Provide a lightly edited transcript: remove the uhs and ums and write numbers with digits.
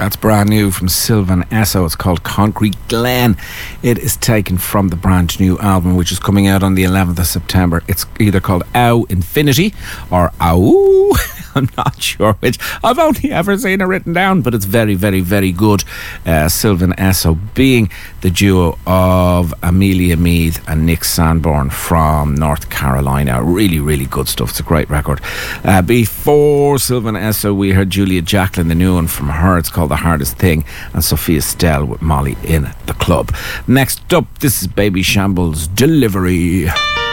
That's brand new from Sylvan Esso. It's called Concrete Glen. It is taken from the brand new album, which is coming out on the 11th of September. It's either called Ow Infinity or Ow. I'm not sure which. I've only ever seen it written down, but it's very, very, very good. Sylvan Esso being the duo of Amelia Meath and Nick Sanborn from North Carolina. Really, really good stuff. It's a great record. Before Sylvan Esso, we heard Julia Jacklin, the new one from her. It's called The Hardest Thing, and Sophia Stell with Molly in the Club. Next up, this is Baby Shambles' Delivery.